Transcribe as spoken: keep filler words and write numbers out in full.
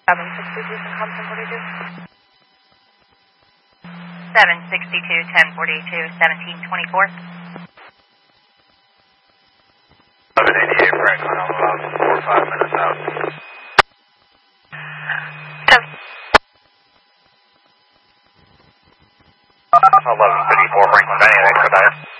seven sixty-two, Compton forty-two. seven sixty-two, ten forty-two, seventeen twenty-four. eleven eighty-eight, Franklin, I'm about four or five minutes out. eleven fifty-four, Franklin, Benny, expedite.